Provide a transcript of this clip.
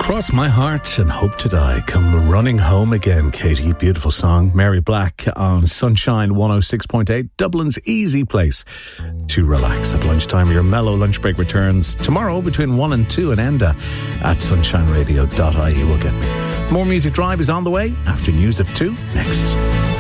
Cross my heart and hope to die. Come running home again, Katie. Beautiful song. Mary Black on Sunshine 106.8, Dublin's easy place to relax at lunchtime. Your mellow lunch break returns tomorrow between 1 and 2 and Enda at sunshineradio.ie. We'll get more Music Drive is on the way after news of 2 next.